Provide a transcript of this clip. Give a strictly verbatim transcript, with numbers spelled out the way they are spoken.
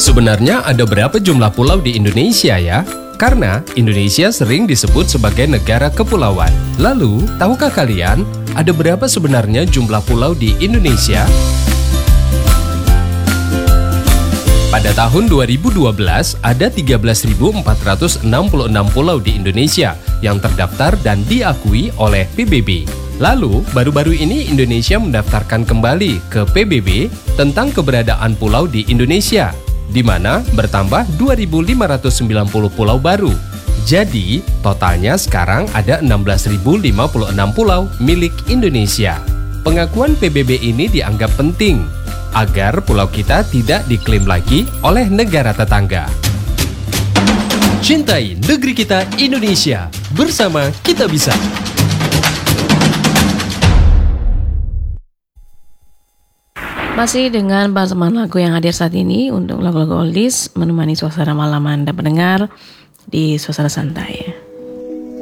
Sebenarnya ada berapa jumlah pulau di Indonesia ya? Karena Indonesia sering disebut sebagai negara kepulauan. Lalu, tahukah kalian ada berapa sebenarnya jumlah pulau di Indonesia? Pada tahun dua ribu dua belas, ada tiga belas ribu empat ratus enam puluh enam pulau di Indonesia yang terdaftar dan diakui oleh P B B. Lalu, baru-baru ini Indonesia mendaftarkan kembali ke P B B tentang keberadaan pulau di Indonesia, di mana bertambah dua ribu lima ratus sembilan puluh pulau baru. Jadi, totalnya sekarang ada enam belas ribu lima puluh enam pulau milik Indonesia. Pengakuan P B B ini dianggap penting agar pulau kita tidak diklaim lagi oleh negara tetangga. Cintai negeri kita Indonesia, bersama kita bisa. Masih dengan bahasan lagu yang hadir saat ini untuk lagu-lagu oldies menemani suasana malam Anda pendengar di suasana santai.